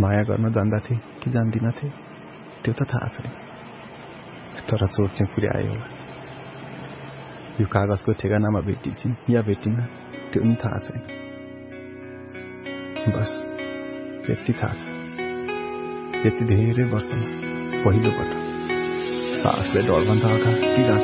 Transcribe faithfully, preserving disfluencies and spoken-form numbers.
माया गर्न जान्दथे कि जान्दिनथे त्यो त थाहा छैन, तर चोट चाहिँ पुर्यायो होला। यो कागजको ठेगानामा भेटिन्छन् या भेटिन त्यो पनि थाहा छैन। बस यति थाहा छ, यति धेरै वर्षमा पहिलो पटक सासले डरभन्दा अगाडि